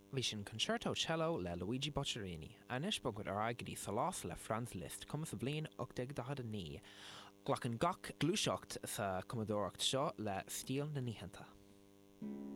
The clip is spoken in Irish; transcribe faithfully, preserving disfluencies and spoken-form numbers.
Bhí sin concerto cello le Luigi Boccherini, anis bogad ar aigidí salás le Franz Liszt cumas a bblion ochtaigh dahad a ní. Glachan gach glúiseacht sa Commodóracht seo le stíl na níhananta.